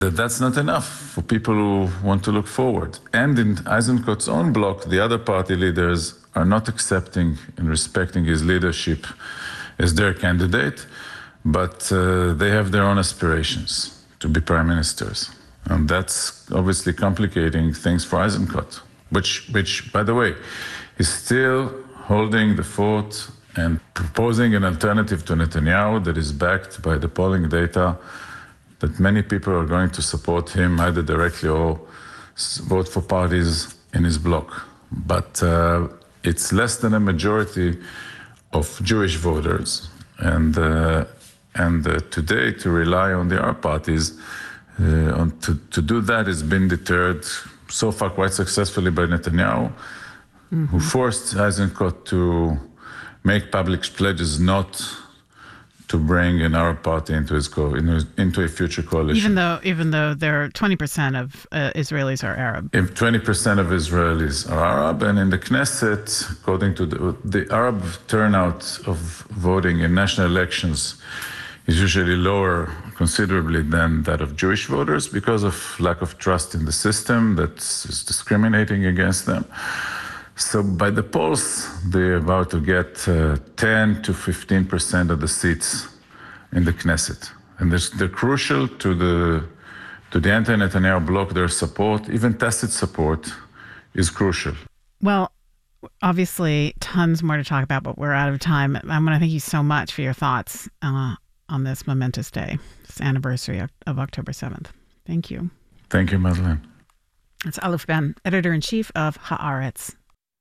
That's not enough for people who want to look forward. And in Eisenkot's own bloc, the other party leaders are not accepting and respecting his leadership as their candidate, but they have their own aspirations to be prime ministers. And that's obviously complicating things for Eisenkot, which, by the way, is still holding the fort and proposing an alternative to Netanyahu that is backed by the polling data that many people are going to support him either directly or vote for parties in his bloc. But it's less than a majority of Jewish voters. And today, to rely on the Arab parties, to do that has been deterred so far quite successfully by Netanyahu, who forced Eisenkot to make public pledges not to bring an Arab party into a future coalition. Even though there are 20% of Israelis are Arab. If 20% of Israelis are Arab, and in the Knesset, according to the Arab turnout of voting in national elections is usually lower considerably than that of Jewish voters because of lack of trust in the system that is discriminating against them. So by the polls, they're about to get 10 to 15% of the seats in the Knesset. And they're crucial to the anti-Netanyahu bloc. Their support, even tacit support, is crucial. Well, obviously, tons more to talk about, but we're out of time. I want to thank you so much for your thoughts on this momentous day, this anniversary of October 7th. Thank you. Thank you, Madeleine. It's Aleph Ben, editor-in-chief of Haaretz.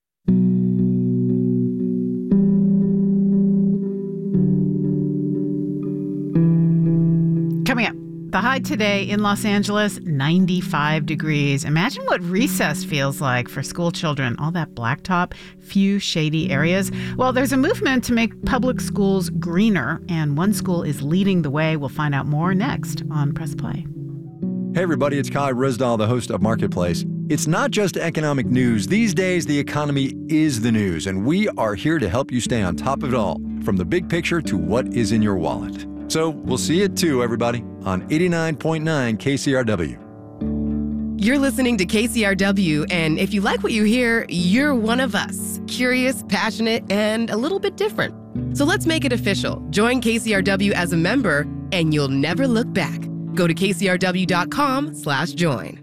Coming up, the high today in Los Angeles, 95 degrees. Imagine what recess feels like for school children. All that blacktop, few shady areas. Well, there's a movement to make public schools greener, and one school is leading the way. We'll find out more next on Press Play. Hey everybody, it's Kai Rizdal, the host of Marketplace. It's not just economic news. These days, the economy is the news, and we are here to help you stay on top of it all, from the big picture to what is in your wallet. So we'll see you at 2, everybody, on 89.9 KCRW. You're listening to KCRW, and if you like what you hear, you're one of us. Curious, passionate, and a little bit different. So let's make it official. Join KCRW as a member, and you'll never look back. Go to kcrw.com/join.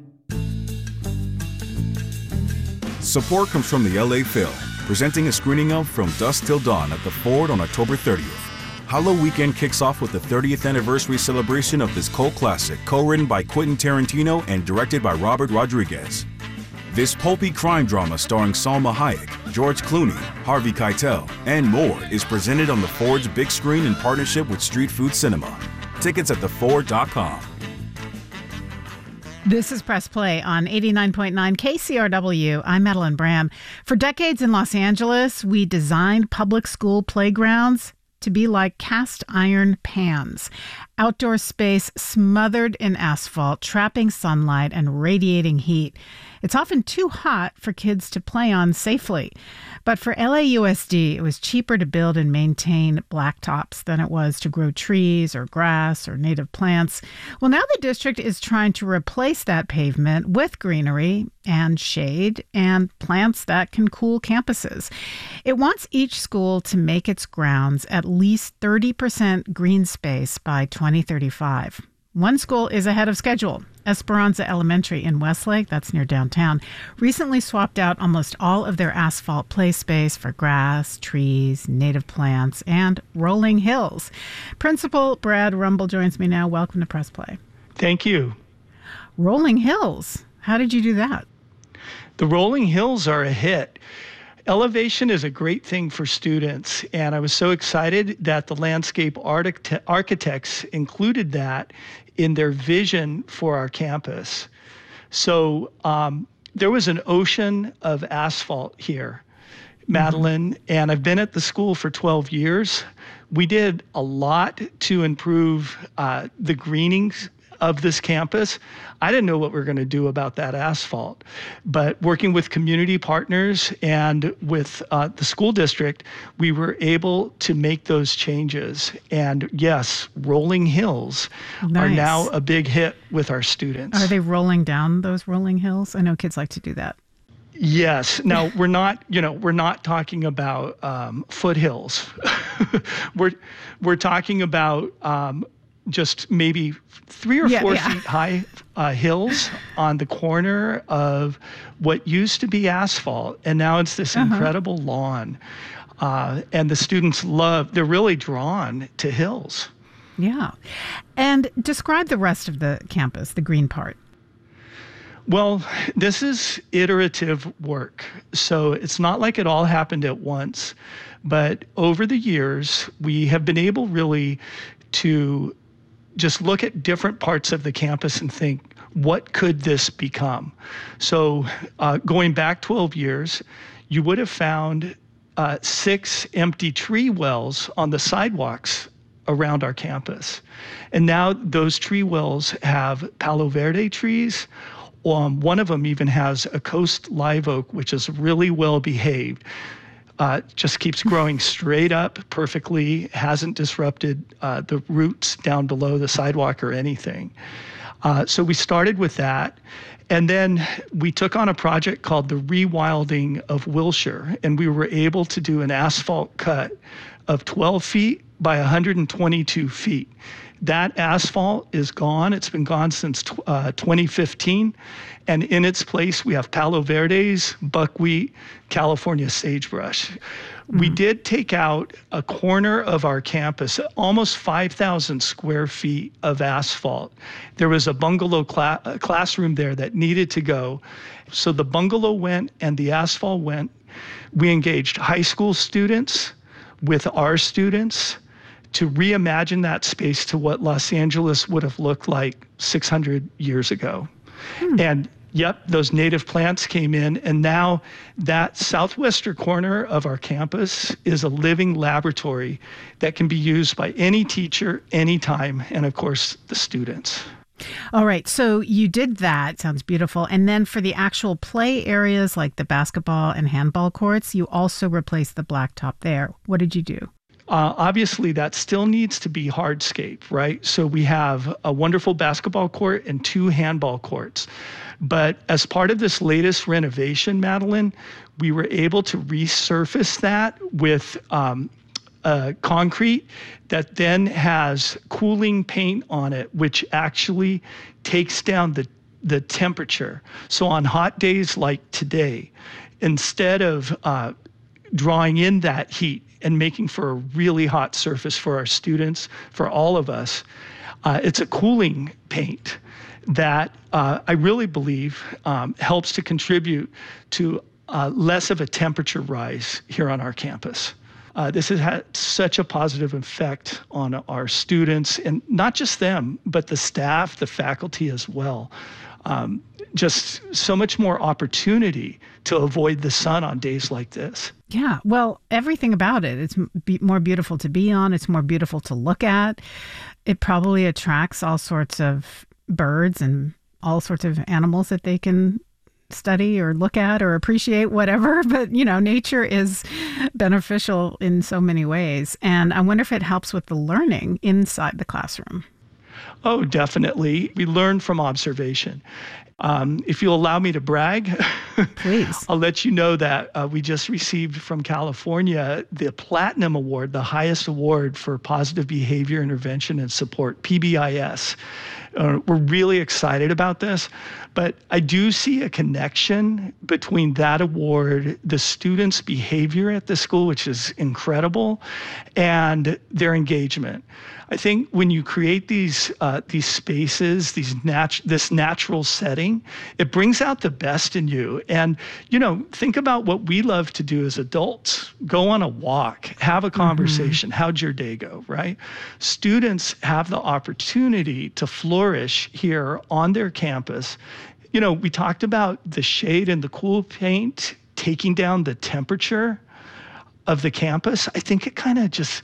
Support comes from the LA Phil, presenting a screening of From Dusk Till Dawn at the Ford on October 30th. Halloween weekend kicks off with the 30th anniversary celebration of this cult classic, co-written by Quentin Tarantino and directed by Robert Rodriguez. This pulpy crime drama starring Salma Hayek, George Clooney, Harvey Keitel, and more is presented on the Ford's big screen in partnership with Street Food Cinema. Tickets at theford.com. This is Press Play on 89.9 KCRW. I'm Madeline Bram. For decades in Los Angeles, we designed public school playgrounds to be like cast iron pans. Outdoor space smothered in asphalt, trapping sunlight and radiating heat. It's often too hot for kids to play on safely. But for LAUSD, it was cheaper to build and maintain blacktops than it was to grow trees or grass or native plants. Well, now the district is trying to replace that pavement with greenery and shade and plants that can cool campuses. It wants each school to make its grounds at least 30% green space by 2035. One school is ahead of schedule. Esperanza Elementary in Westlake, that's near downtown, recently swapped out almost all of their asphalt play space for grass, trees, native plants, and rolling hills. Principal Brad Rumble joins me now. Welcome to Press Play. Thank you. Rolling hills. How did you do that? The rolling hills are a hit. Elevation is a great thing for students, and I was so excited that the landscape architects included that in their vision for our campus. So there was an ocean of asphalt here, Madeline, and I've been at the school for 12 years. We did a lot to improve the greening of this campus, I didn't know what we were going to do about that asphalt. But working with community partners and with the school district, we were able to make those changes. And yes, rolling hills are Nice. now a big hit with our students. Are they rolling down those rolling hills? I know kids like to do that. Yes. Now we're not talking about foothills. we're talking about just maybe 3 or 4 feet high hills on the corner of what used to be asphalt, and now it's this incredible lawn. And the students they're really drawn to hills. Yeah. And describe the rest of the campus, the green part. Well, this is iterative work. So it's not like it all happened at once, but over the years, we have been able really to just look at different parts of the campus and think, what could this become? So going back 12 years, you would have found 6 empty tree wells on the sidewalks around our campus. And now those tree wells have Palo Verde trees. One of them even has a coast live oak, which is really well behaved. Just keeps growing straight up perfectly, hasn't disrupted the roots down below the sidewalk or anything. So we started with that. And then we took on a project called the Rewilding of Wilshire, and we were able to do an asphalt cut of 12 feet by 122 feet. That asphalt is gone. It's been gone since 2015. And in its place, we have Palo Verdes, buckwheat, California sagebrush. We did take out a corner of our campus, almost 5,000 square feet of asphalt. There was a bungalow classroom there that needed to go. So the bungalow went and the asphalt went. We engaged high school students with our students to reimagine that space to what Los Angeles would have looked like 600 years ago. And yep, those native plants came in, and now that southwestern corner of our campus is a living laboratory that can be used by any teacher, anytime, and of course, the students. All right. So you did that. Sounds beautiful. And then for the actual play areas like the basketball and handball courts, you also replaced the blacktop there. What did you do? Obviously, that still needs to be hardscape, right? So we have a wonderful basketball court and 2 handball courts. But as part of this latest renovation, Madeline, we were able to resurface that with concrete that then has cooling paint on it, which actually takes down the temperature. So on hot days like today, instead of drawing in that heat and making for a really hot surface for our students, for all of us, it's a cooling paint that I really believe helps to contribute to less of a temperature rise here on our campus. This has had such a positive effect on our students, and not just them, but the staff, the faculty as well. Just so much more opportunity to avoid the sun on days like this. Yeah, well, everything about it. It's more beautiful to be on. It's more beautiful to look at. It probably attracts all sorts of birds and all sorts of animals that they can study or look at or appreciate, whatever. But, nature is beneficial in so many ways. And I wonder if it helps with the learning inside the classroom. Oh, definitely. We learn from observation. If you'll allow me to brag, please, I'll let you know that we just received from California the Platinum Award, the highest award for positive behavior intervention and support, PBIS. We're really excited about this, but I do see a connection between that award, the students' behavior at the school, which is incredible, and their engagement. I think when you create these spaces, this natural setting, it brings out the best in you. And, think about what we love to do as adults. Go on a walk, have a conversation. How'd your day go, right? Students have the opportunity to flourish here on their campus. We talked about the shade and the cool paint taking down the temperature of the campus. I think it kind of just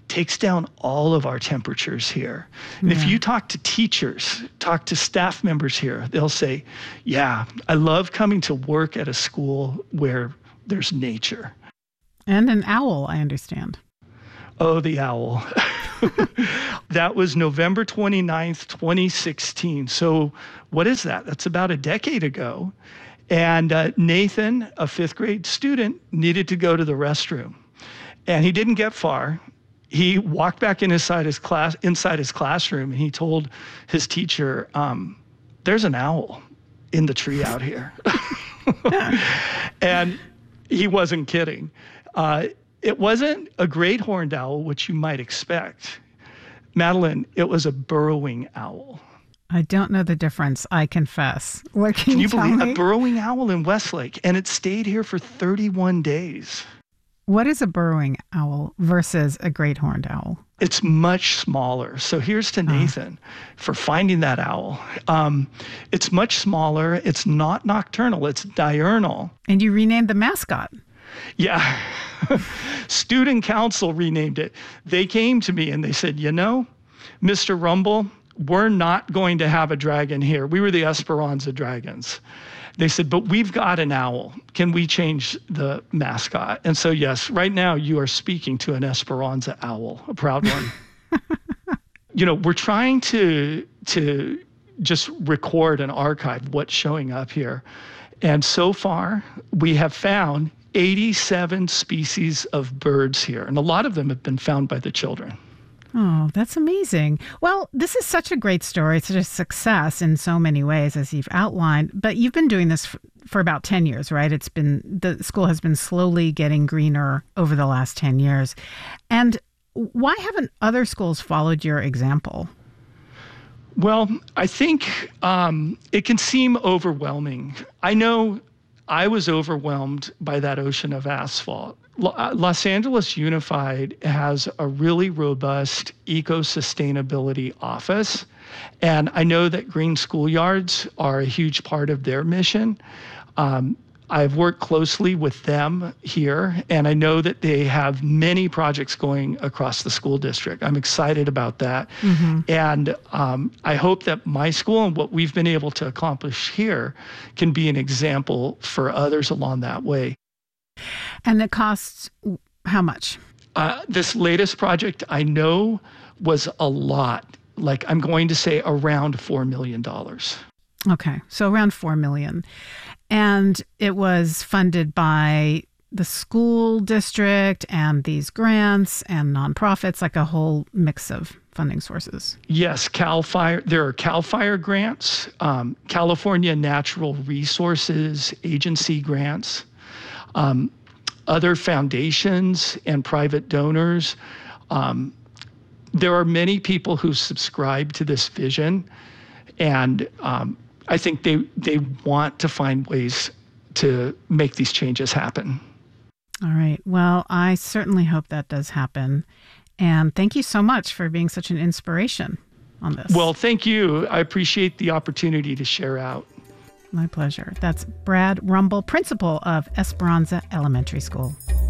takes down all of our temperatures here. And if you talk to teachers, talk to staff members here, they'll say, yeah, I love coming to work at a school where there's nature. And an owl, I understand. Oh, the owl. That was November 29th, 2016. So what is that? That's about a decade ago. And Nathan, a 5th grade student, needed to go to the restroom. And he didn't get far. He walked back inside his classroom, and he told his teacher, there's an owl in the tree out here. And he wasn't kidding. It wasn't a great horned owl, which you might expect. Madeline, it was a burrowing owl. I don't know the difference, I confess. What can you tell believe me? A burrowing owl in Westlake, and it stayed here for 31 days. What is a burrowing owl versus a great horned owl? It's much smaller. So here's to Nathan for finding that owl. It's much smaller. It's not nocturnal. It's diurnal. And you renamed the mascot. Yeah. Student council renamed it. They came to me and they said, Mr. Rumble, we're not going to have a dragon here. We were the Esperanza Dragons. They said, but we've got an owl. Can we change the mascot? And so, yes, right now you are speaking to an Esperanza owl, a proud one. We're trying to just record and archive what's showing up here. And so far, we have found 87 species of birds here. And a lot of them have been found by the children. Oh, that's amazing. Well, this is such a great story. It's a success in so many ways, as you've outlined. But you've been doing this for about 10 years, right? The school has been slowly getting greener over the last 10 years. And why haven't other schools followed your example? Well, I think it can seem overwhelming. I know I was overwhelmed by that ocean of asphalt. Los Angeles Unified has a really robust eco-sustainability office, and I know that green schoolyards are a huge part of their mission. I've worked closely with them here, and I know that they have many projects going across the school district. I'm excited about that. And I hope that my school and what we've been able to accomplish here can be an example for others along that way. And it costs how much? This latest project I know was a lot. Like, I'm going to say around $4 million. Okay, so around $4 million. And it was funded by the school district and these grants and nonprofits, like a whole mix of funding sources. Yes, CAL FIRE. There are CAL FIRE grants, California Natural Resources Agency grants, other foundations and private donors. There are many people who subscribe to this vision, and I think they want to find ways to make these changes happen. All right. Well, I certainly hope that does happen. And thank you so much for being such an inspiration on this. Well, thank you. I appreciate the opportunity to share out. My pleasure. That's Brad Rumble, principal of Esperanza Elementary School.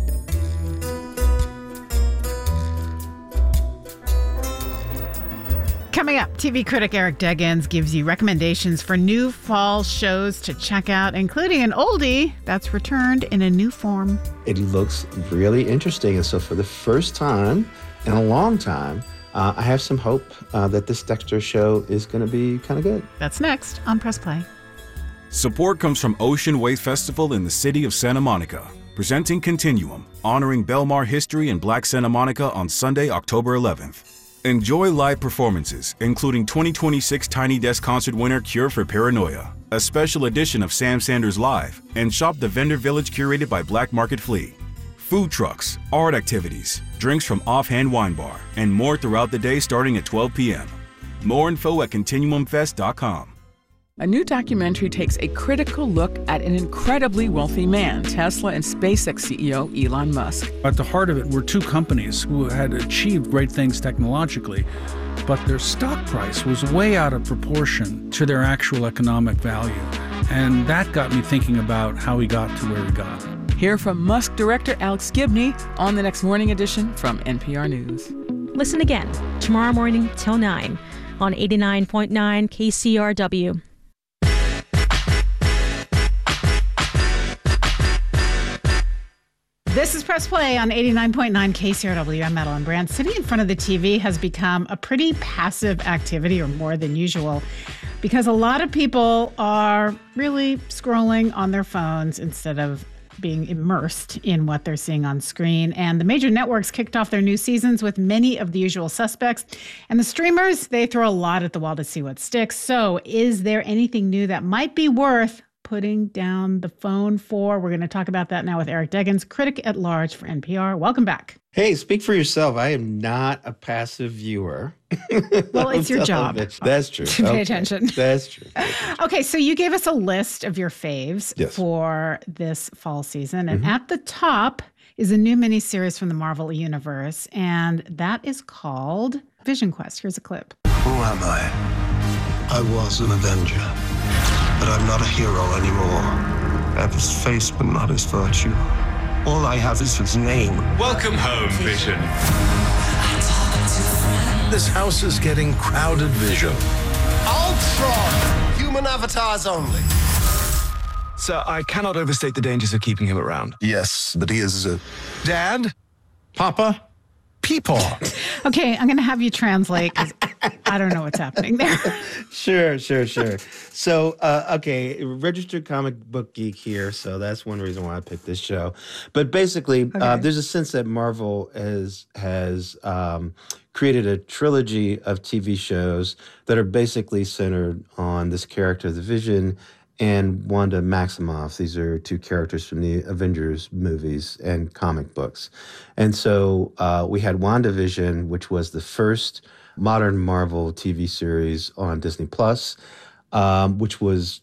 Coming up, TV critic Eric Deggans gives you recommendations for new fall shows to check out, including an oldie that's returned in a new form. It looks really interesting. And so for the first time in a long time, I have some hope that this Dexter show is going to be kind of good. That's next on Press Play. Support comes from Ocean Wave Festival in the city of Santa Monica, presenting Continuum, honoring Belmar history in Black Santa Monica on Sunday, October 11th. Enjoy live performances, including 2026 Tiny Desk concert winner Cure for Paranoia, a special edition of Sam Sanders Live, and shop the vendor village curated by Black Market Flea. Food trucks, art activities, drinks from Offhand Wine Bar, and more throughout the day starting at 12 p.m. More info at ContinuumFest.com. A new documentary takes a critical look at an incredibly wealthy man, Tesla and SpaceX CEO Elon Musk. At the heart of it were two companies who had achieved great things technologically, but their stock price was way out of proportion to their actual economic value. And that got me thinking about how he got to where he got. Hear from Musk director Alex Gibney on the next Morning Edition from NPR News. Listen again tomorrow morning till 9 on 89.9 KCRW. This is Press Play on 89.9 KCRW. I'm Madeline Brand. Sitting in front of the TV has become a pretty passive activity, or more than usual, because a lot of people are really scrolling on their phones instead of being immersed in what they're seeing on screen. And the major networks kicked off their new seasons with many of the usual suspects. And the streamers, they throw a lot at the wall to see what sticks. So is there anything new that might be worth putting down the phone for? We're going to talk about that now with Eric Deggans, critic at large for NPR. Welcome back. Hey, speak for yourself. I am not a passive viewer. Well, it's your job. That's true. To pay attention. That's true. Okay, so you gave us a list of your faves for this fall season. And at the top is a new miniseries from the Marvel Universe, and that is called Vision Quest. Here's a clip. Who am I? I was an Avenger, but I'm not a hero anymore. I have his face, but not his virtue. All I have is his name. Welcome home, Vision. This house is getting crowded, Vision. Ultron! Human avatars only. Sir, I cannot overstate the dangers of keeping him around. Yes, but he is a... Dad? Papa? Peepaw. Okay, I'm going to have you translate because I don't know what's happening there. Sure. So, okay, registered comic book geek here, so that's one reason why I picked this show. But basically, there's a sense that Marvel has created a trilogy of TV shows that are basically centered on this character, the Vision, and Wanda Maximoff. These are two characters from the Avengers movies and comic books. And so we had WandaVision, which was the first modern Marvel TV series on Disney+, which was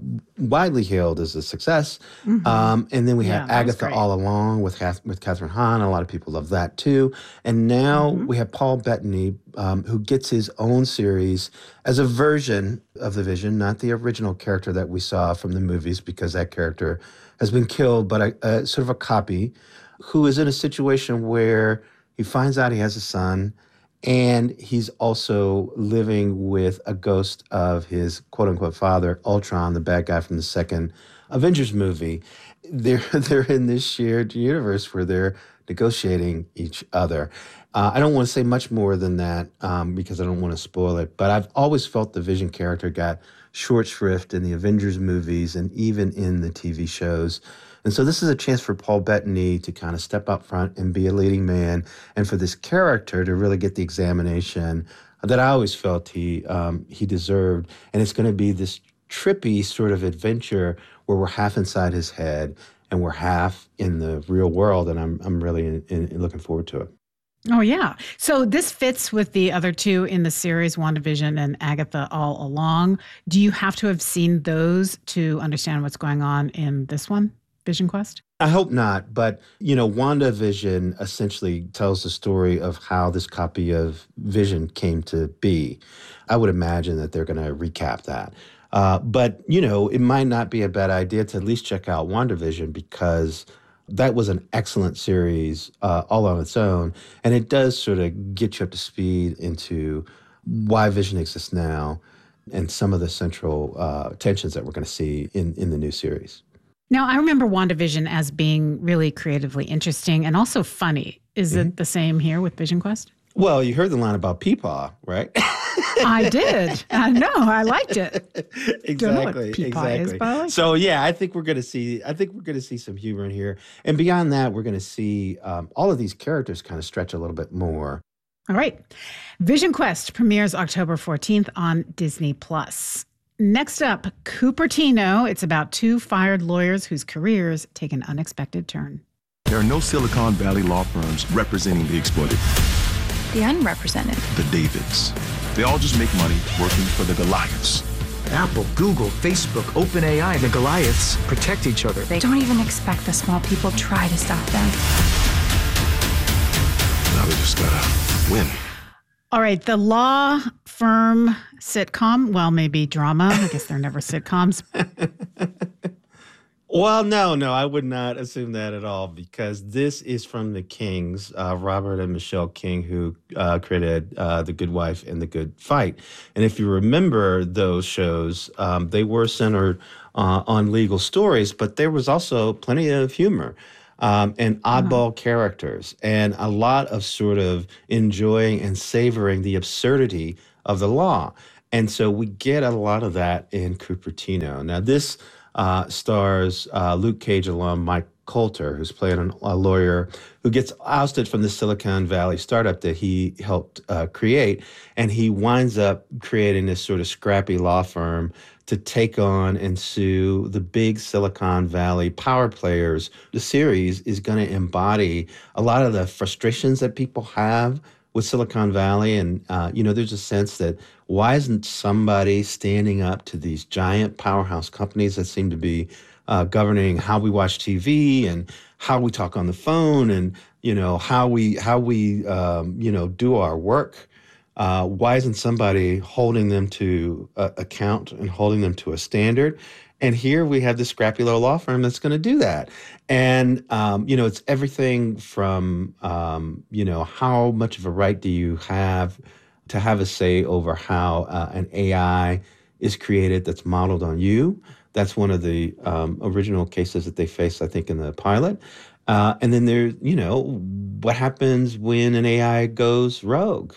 widely hailed as a success. And then we had Agatha All Along with Catherine Hahn. A lot of people love that too. And now we have Paul Bettany, who gets his own series as a version of the Vision, not the original character that we saw from the movies, because that character has been killed, but a sort of a copy, who is in a situation where he finds out he has a son, and he's also living with a ghost of his quote-unquote father, Ultron, the bad guy from the second Avengers movie. They're in this shared universe where they're negotiating each other. I don't want to say much more than that because I don't want to spoil it, but I've always felt the Vision character got short shrift in the Avengers movies and even in the TV shows. And so this is a chance for Paul Bettany to kind of step up front and be a leading man, and for this character to really get the examination that I always felt he deserved. And it's going to be this trippy sort of adventure where we're half inside his head and we're half in the real world, and I'm really looking forward to it. Oh, yeah. So this fits with the other two in the series, WandaVision and Agatha All Along. Do you have to have seen those to understand what's going on in this one, Vision Quest? I hope not, but, WandaVision essentially tells the story of how this copy of Vision came to be. I would imagine that they're going to recap that. But, it might not be a bad idea to at least check out WandaVision, because that was an excellent series all on its own. And it does sort of get you up to speed into why Vision exists now and some of the central tensions that we're going to see in the new series. Now, I remember WandaVision as being really creatively interesting and also funny. Is it the same here with Vision Quest? Well, you heard the line about Peepaw, right? I did. I know. I liked it. Exactly. Don't know what Peepaw is, but I like so yeah, I think we're going to see some humor in here, and beyond that, we're going to see all of these characters kind of stretch a little bit more. All right, Vision Quest premieres October 14th on Disney+. Next up, Cupertino. It's about two fired lawyers whose careers take an unexpected turn. There are no Silicon Valley law firms representing the exploited. The unrepresented. The Davids. They all just make money working for the Goliaths. Apple, Google, Facebook, OpenAI, the Goliaths protect each other. They don't even expect the small people try to stop them. Now they just gotta win. All right, the law firm sitcom, well, maybe drama. I guess they're never sitcoms. Well, no, I would not assume that at all because this is from the Kings, Robert and Michelle King, who created The Good Wife and The Good Fight. And if you remember those shows, they were centered on legal stories, but there was also plenty of humor. And oddball characters, and a lot of sort of enjoying and savoring the absurdity of the law. And so we get a lot of that in Cupertino. Now, this stars Luke Cage alum Mike Coulter, who's playing a lawyer who gets ousted from the Silicon Valley startup that he helped create. And he winds up creating this sort of scrappy law firm to take on and sue the big Silicon Valley power players. The series is going to embody a lot of the frustrations that people have with Silicon Valley. And, there's a sense that why isn't somebody standing up to these giant powerhouse companies that seem to be governing how we watch TV and how we talk on the phone and, how we do our work? Why isn't somebody holding them to account and holding them to a standard? And here we have this scrappy little law firm that's going to do that. And, it's everything from, how much of a right do you have to have a say over how an AI is created that's modeled on you. That's one of the original cases that they faced, I think, in the pilot. And then there's, what happens when an AI goes rogue?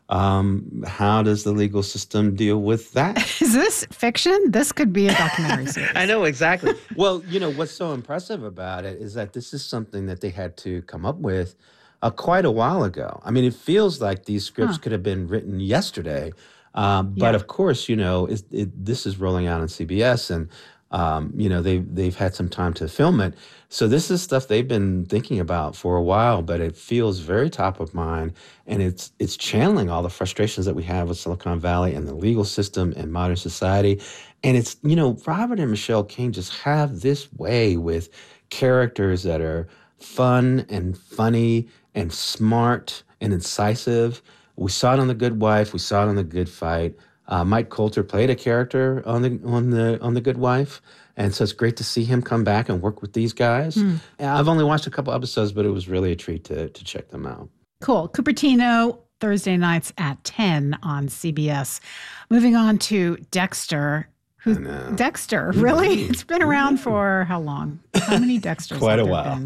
How does the legal system deal with that? Is this fiction? This could be a documentary series. I know, exactly. Well, what's so impressive about it is that this is something that they had to come up with quite a while ago. I mean, it feels like these scripts could have been written yesterday. But of course, this is rolling out on CBS and, they've had some time to film it. So this is stuff they've been thinking about for a while, but it feels very top of mind. And it's channeling all the frustrations that we have with Silicon Valley and the legal system and modern society. And it's, Robert and Michelle King just have this way with characters that are fun and funny and smart and incisive. We saw it on The Good Wife. We saw it on The Good Fight. Mike Coulter played a character on the Good Wife, and so it's great to see him come back and work with these guys. I've only watched a couple episodes, but it was really a treat to check them out. Cool. Cupertino, Thursday nights at 10 on CBS. Moving on to Dexter. Dexter, really? It's been around for how long? How many Dexters? Quite a while.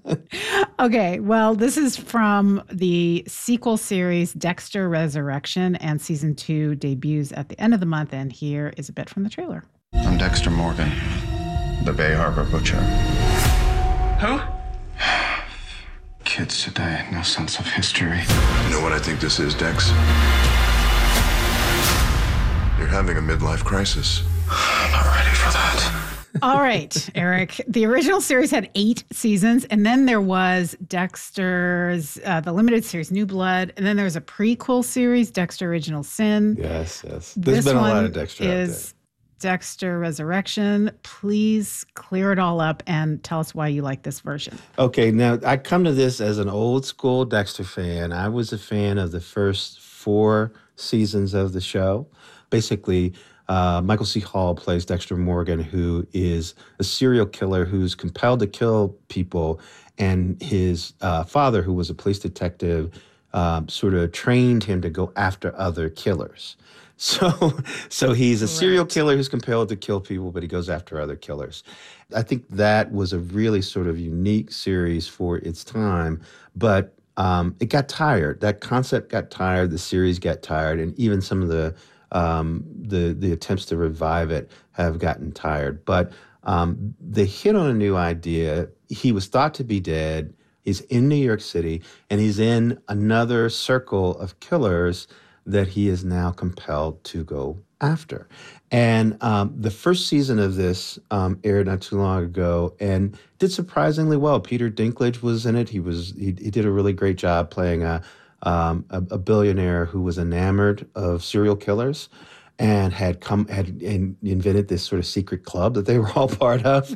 Okay, well, this is from the sequel series Dexter Resurrection, and season 2 debuts at the end of the month, and here is a bit from the trailer. I'm Dexter Morgan, the Bay Harbor Butcher. Who? Kids today, no sense of history. You know what I think this is, Dex? You're having a midlife crisis. I'm not ready for that. All right, Eric. The original series had 8 seasons, and then there was Dexter's, the limited series, New Blood, and then there was a prequel series, Dexter Original Sin. Yes. There's been a lot of Dexter out there. Dexter Resurrection. Please clear it all up and tell us why you like this version. Okay, now I come to this as an old school Dexter fan. I was a fan of the first 4 seasons of the show. Basically, Michael C. Hall plays Dexter Morgan, who is a serial killer who's compelled to kill people. And his father, who was a police detective, sort of trained him to go after other killers. So he's a serial killer who's compelled to kill people, but he goes after other killers. I think that was a really sort of unique series for its time, but it got tired. That concept got tired. The series got tired, and even some of the attempts to revive it have gotten tired. But they hit on a new idea. He was thought to be dead. He's in New York City, and he's in another circle of killers that he is now compelled to go after. And the first season of this aired not too long ago and did surprisingly well. Peter Dinklage was in it. He did a really great job playing a billionaire who was enamored of serial killers and had invented this sort of secret club that they were all part of.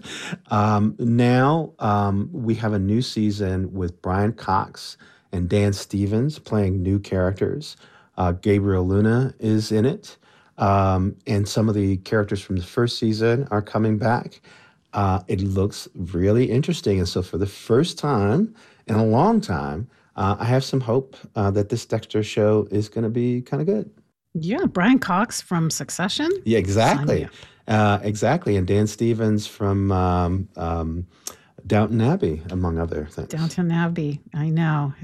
Now we have a new season with Brian Cox and Dan Stevens playing new characters. Gabriel Luna is in it. And some of the characters from the first season are coming back. It looks really interesting. And so for the first time in a long time, I have some hope that this Dexter show is going to be kind of good. Yeah, Brian Cox from Succession. Yeah, exactly. Exactly. And Dan Stevens from Downton Abbey, among other things. Downton Abbey. I know.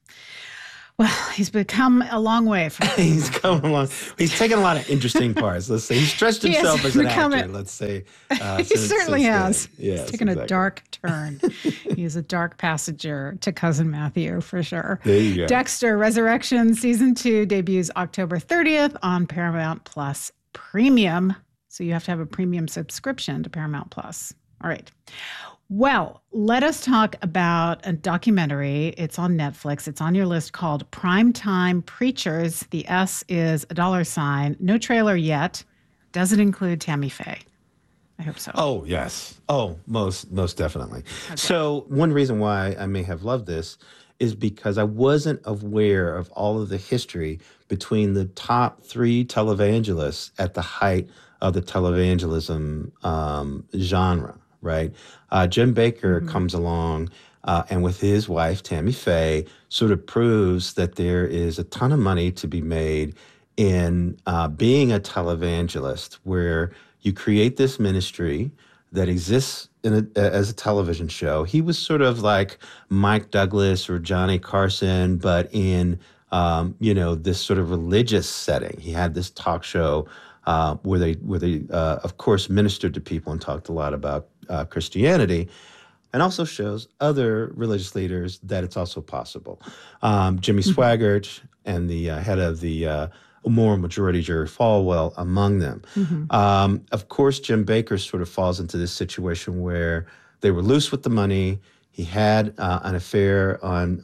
He's become a long way from He's come along. He's taken a lot of interesting parts. Let's say he's stretched himself as an actor. Let's say he certainly has. Yes, he's taken a dark turn. He's a dark passenger to Cousin Matthew for sure. There you go. Dexter Resurrection Season 2 debuts October 30th on Paramount Plus Premium. So you have to have a premium subscription to Paramount Plus. All right. Well, let us talk about a documentary. It's on Netflix. It's on your list, called Primetime Preachers. The S is $. No trailer yet. Does it include Tammy Faye? I hope so. Oh, yes. Oh, most definitely. Okay. So one reason why I may have loved this is because I wasn't aware of all of the history between the top 3 televangelists at the height of the televangelism genre. Right. Jim Bakker comes along and with his wife, Tammy Faye, sort of proves that there is a ton of money to be made in being a televangelist, where you create this ministry that exists as a television show. He was sort of like Mike Douglas or Johnny Carson, but in, this sort of religious setting. He had this talk show where they of course, ministered to people and talked a lot about Christianity, and also shows other religious leaders that it's also possible. Jimmy Swaggart and the head of the moral majority, Jerry Falwell, among them. Of course, Jim Bakker sort of falls into this situation where they were loose with the money. He had an affair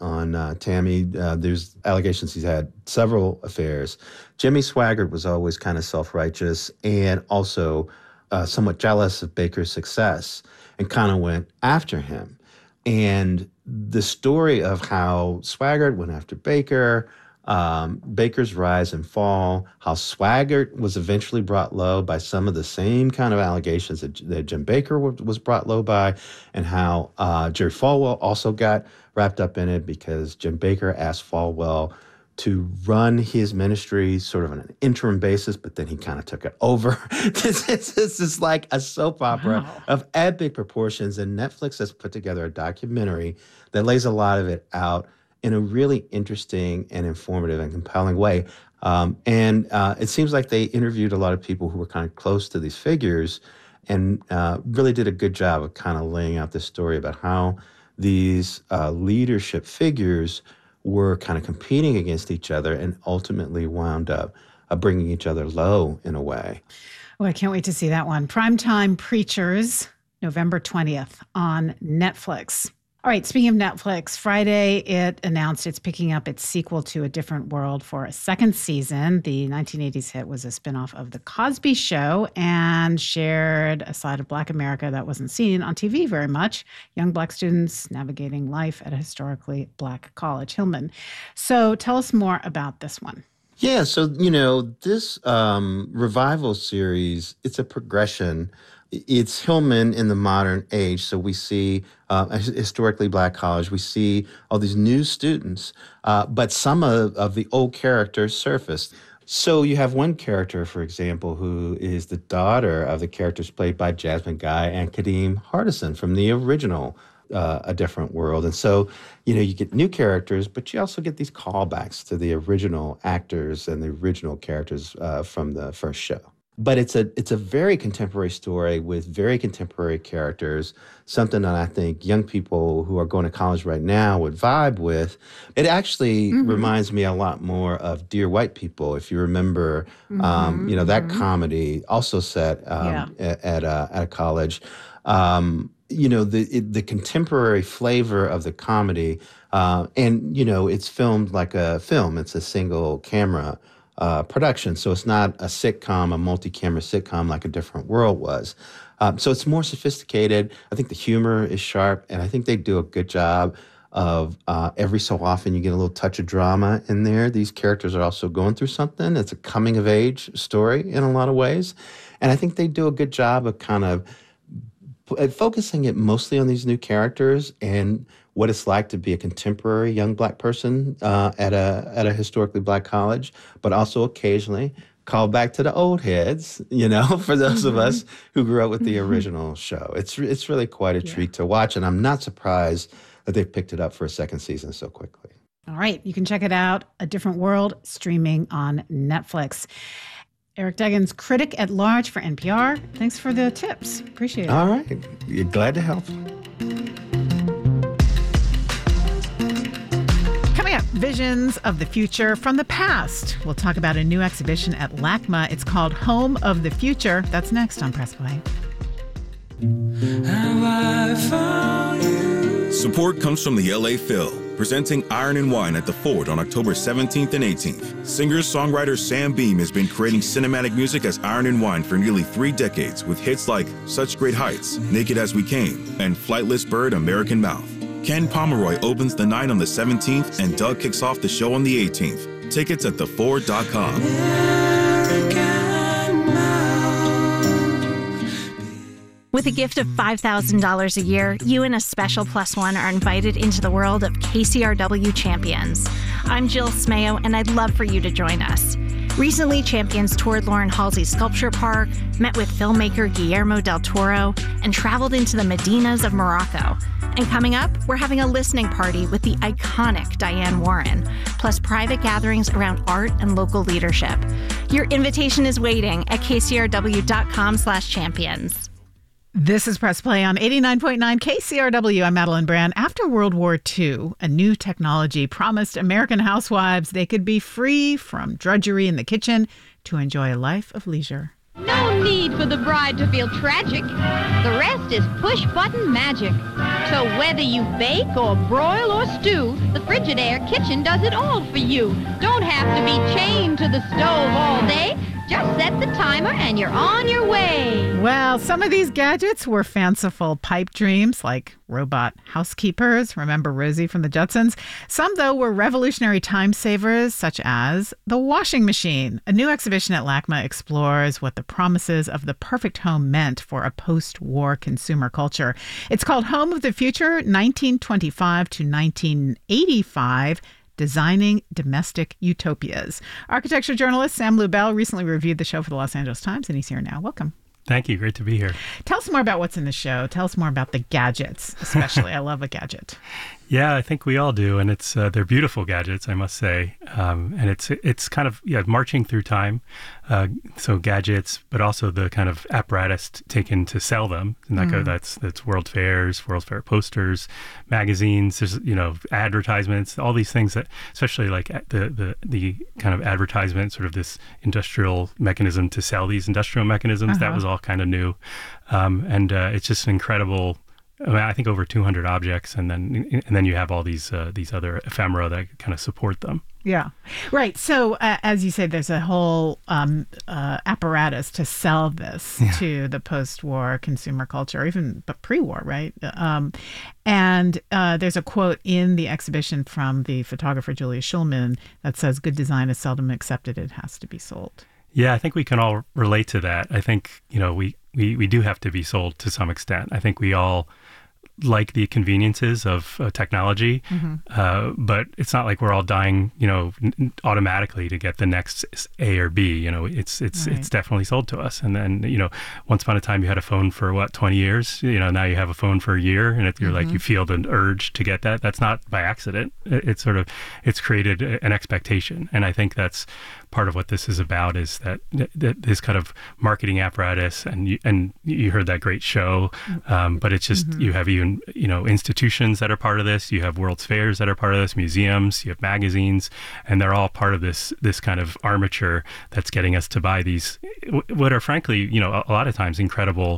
on Tammy. There's allegations he's had several affairs. Jimmy Swaggart was always kind of self-righteous and also somewhat jealous of Bakker's success and kind of went after him. And the story of how Swaggart went after Bakker, Bakker's rise and fall, how Swaggart was eventually brought low by some of the same kind of allegations that Jim Bakker was brought low by, and how Jerry Falwell also got wrapped up in it because Jim Bakker asked Falwell to run his ministry sort of on an interim basis, but then he kind of took it over. This is like a soap opera of epic proportions, and Netflix has put together a documentary that lays a lot of it out in a really interesting and informative and compelling way. And it seems like they interviewed a lot of people who were kind of close to these figures and really did a good job of kind of laying out this story about how these leadership figures were kind of competing against each other and ultimately wound up bringing each other low in a way. Oh, I can't wait to see that one. Primetime Preachers, November 20th on Netflix. All right, speaking of Netflix, Friday it announced it's picking up its sequel to A Different World for a second season. The 1980s hit was a spinoff of The Cosby Show and shared a side of Black America that wasn't seen on TV very much. Young Black students navigating life at a historically Black college, Hillman. So tell us more about this one. Yeah, so, this revival series, it's a progression. It's Hillman in the modern age. So we see a historically Black college. We see all these new students, but some of the old characters surfaced. So you have one character, for example, who is the daughter of the characters played by Jasmine Guy and Kadeem Hardison from the original A Different World. And so, you get new characters, but you also get these callbacks to the original actors and the original characters from the first show. But it's a very contemporary story with very contemporary characters, something that I think young people who are going to college right now would vibe with. It actually reminds me a lot more of Dear White People, if you remember, that comedy also set at a college. The contemporary flavor of the comedy, and it's filmed like a film. It's a single camera production. So it's not a sitcom, a multi-camera sitcom like A Different World was. So it's more sophisticated. I think the humor is sharp, and I think they do a good job of every so often you get a little touch of drama in there. These characters are also going through something. It's a coming-of-age story in a lot of ways. And I think they do a good job of kind of focusing it mostly on these new characters and what it's like to be a contemporary young Black person at a historically Black college, but also occasionally call back to the old heads, for those of us who grew up with the original show. It's really quite a treat to watch, and I'm not surprised that they've picked it up for a second season so quickly. All right, you can check it out, A Different World, streaming on Netflix. Eric Deggans, critic at large for NPR. Thanks for the tips. Appreciate it. All right, you're glad to help. Coming up, visions of the future from the past. We'll talk about a new exhibition at LACMA. It's called Home of the Future. That's next on Press Play. Support comes from the LA Phil, presenting Iron and Wine at the Ford on October 17th and 18th. Singer-songwriter Sam Beam has been creating cinematic music as Iron and Wine for nearly 3 decades, with hits like Such Great Heights, Naked as We Came, and Flightless Bird, American Mouth. Ken Pomeroy opens the night on the 17th, and Doug kicks off the show on the 18th. Tickets at theford.com. With a gift of $5,000 a year, you and a special plus one are invited into the world of KCRW Champions. I'm Jill Smayo, and I'd love for you to join us. Recently, Champions toured Lauren Halsey's Sculpture Park, met with filmmaker Guillermo del Toro, and traveled into the Medinas of Morocco. And coming up, we're having a listening party with the iconic Diane Warren, plus private gatherings around art and local leadership. Your invitation is waiting at kcrw.com/champions. This is Press Play on 89.9 KCRW. I'm Madeline Brand. After World War II, a new technology promised American housewives they could be free from drudgery in the kitchen to enjoy a life of leisure. No need for the bride to feel tragic. The rest is push-button magic. So whether you bake or broil or stew, the Frigidaire kitchen does it all for you. Don't have to be chained to the stove all day. Just set the timer and you're on your way. Well, some of these gadgets were fanciful pipe dreams like robot housekeepers. Remember Rosie from the Jetsons? Some, though, were revolutionary time savers, such as the washing machine. A new exhibition at LACMA explores what the promises of the perfect home meant for a post-war consumer culture. It's called Home of the Future, 1925 to 1985. Designing Domestic Utopias. Architecture journalist Sam Lubell recently reviewed the show for the Los Angeles Times, and he's here now. Welcome. Thank you. Great to be here. Tell us more about what's in the show. Tell us more about the gadgets, especially. I love a gadget. Yeah, I think we all do, and it's they're beautiful gadgets, I must say. And it's kind of marching through time. So gadgets, but also the kind of apparatus taken to sell them. And that's World Fairs, World Fair posters, magazines. There's advertisements, all these things that, especially like the kind of advertisement, sort of this industrial mechanism to sell these industrial mechanisms. That was all kind of new, and it's just incredible. I mean, I think over 200 objects, and then you have all these other ephemera that kind of support them. Yeah, right. So as you said, there's a whole apparatus to sell this to the post-war consumer culture, even but pre-war, right? And there's a quote in the exhibition from the photographer Julia Schulman that says, "Good design is seldom accepted; it has to be sold." Yeah, I think we can all relate to that. I think we do have to be sold to some extent. I think we all like the conveniences of technology, but it's not like we're all dying, automatically to get the next A or B. It's definitely sold to us. And then, once upon a time you had a phone for 20 years. Now you have a phone for a year, and you're like you feel the urge to get that. That's not by accident. It's created an expectation, and I think that's part of what this is about, is that this kind of marketing apparatus, and you heard that great show, but it's just you have even institutions that are part of this. You have World's Fairs that are part of this, museums, you have magazines, and they're all part of this kind of armature that's getting us to buy these, what are frankly, a lot of times incredible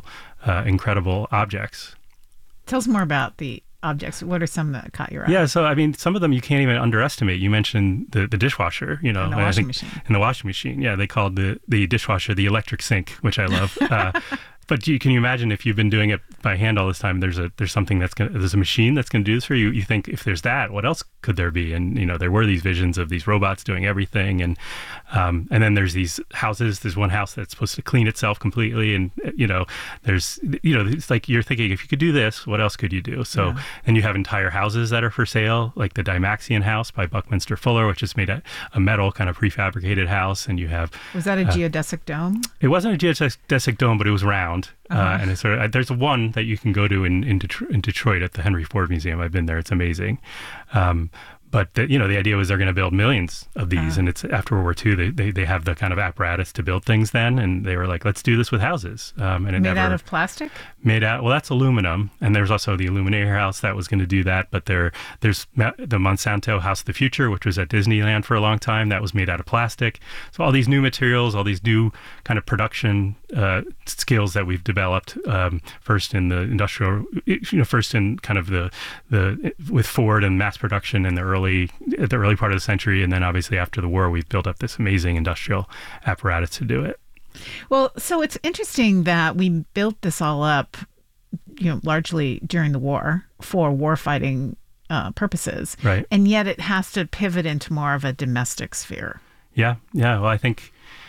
objects. Tell us more about the objects. What are some that caught your eye? Yeah, so I mean, some of them you can't even underestimate. You mentioned the dishwasher, and the washing machine. And the washing machine. Yeah, they called the dishwasher the electric sink, which I love. can you imagine if you've been doing it by hand all this time? There's a machine that's going to do this for you. You think, if there's that, what else could there be? And there were these visions of these robots doing everything, and then there's these houses. There's one house that's supposed to clean itself completely, and there's it's like you're thinking, if you could do this, what else could you do? So and you have entire houses that are for sale, like the Dymaxion house by Buckminster Fuller, which is made a metal kind of prefabricated house, and you have was that a geodesic dome? It wasn't a geodesic dome, but it was round. And it's sort of, there's one that you can go to in Detroit at the Henry Ford Museum. I've been there; it's amazing. But the idea was they're going to build millions of these, and it's after World War II. They have the kind of apparatus to build things then, and they were like, let's do this with houses. And it made out of plastic. That's aluminum, and there's also the Illuminator house that was going to do that. But there's the Monsanto House of the Future, which was at Disneyland for a long time. That was made out of plastic. So all these new materials, all these new kind of production skills that we've developed, first in the industrial, first in kind of the with Ford and mass production in the early part of the century, and then obviously after the war, we've built up this amazing industrial apparatus to do it. Well, so it's interesting that we built this all up, largely during the war for warfighting purposes, right? And yet it has to pivot into more of a domestic sphere. Yeah. Well, I think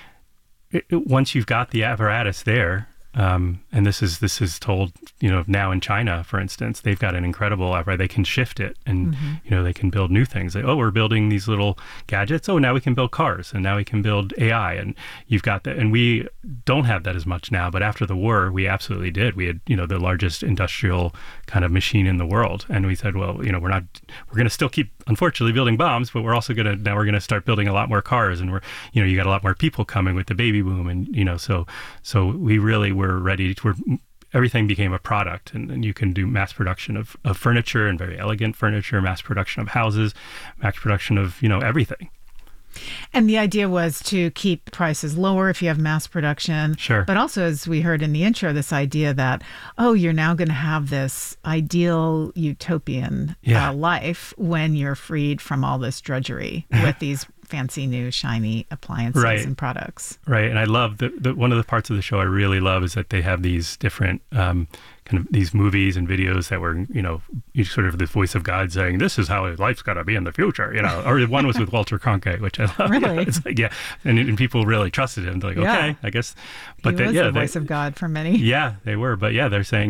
once you've got the apparatus there. And this is told, now in China, for instance, they've got an incredible apparatus. They can shift it, and they can build new things. Like, we're building these little gadgets. Now we can build cars, and now we can build AI, and you've got that. And we don't have that as much now, but after the war, we absolutely did. We had, the largest industrial kind of machine in the world, and we said, well, we're going to still keep, unfortunately, building bombs, but we're also going to start building a lot more cars, and you got a lot more people coming with the baby boom, and so we really were ready. Everything became a product, and you can do mass production of furniture, and very elegant furniture, mass production of houses, mass production of everything. And the idea was to keep prices lower if you have mass production. Sure. But also, as we heard in the intro, this idea that, you're now going to have this ideal utopian life when you're freed from all this drudgery with these fancy new shiny appliances and products. Right. And I love one of the parts of the show I really love is that they have these different kind of these movies and videos that were, sort of the voice of God saying, this is how life's got to be in the future, or one was with Walter Cronkite, which I love. Really? It's like, and people really trusted him. They're like, okay, I guess. But he was the voice of God for many. Yeah, they were. But they're saying,